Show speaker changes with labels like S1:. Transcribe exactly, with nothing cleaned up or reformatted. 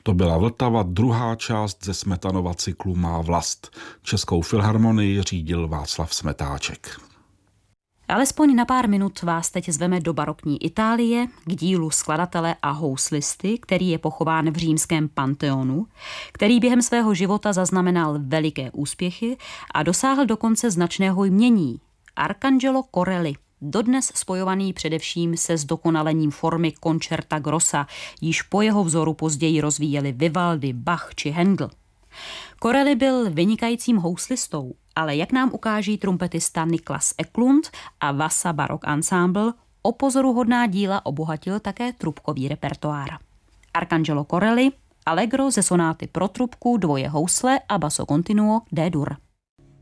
S1: To byla Vltava, druhá část ze Smetanova cyklu Má vlast. Českou filharmonii řídil Václav Smetáček.
S2: Alespoň na pár minut vás teď zveme do barokní Itálie k dílu skladatele a houslisty, který je pochován v římském Panteonu, který během svého života zaznamenal veliké úspěchy a dosáhl dokonce značného jmění. Arcangelo Corelli, dodnes spojovaný především se zdokonalením formy concerta grossa, již po jeho vzoru později rozvíjeli Vivaldi, Bach či Handel. Corelli byl vynikajícím houslistou, ale jak nám ukáží trumpetista Niklas Eklund a Vasa Barok Ensemble, o pozoruhodná díla obohatil také trubkový repertoár. Arcangelo Corelli, Allegro ze sonáty pro trubku, dvoje housle a basso continuo D-dur.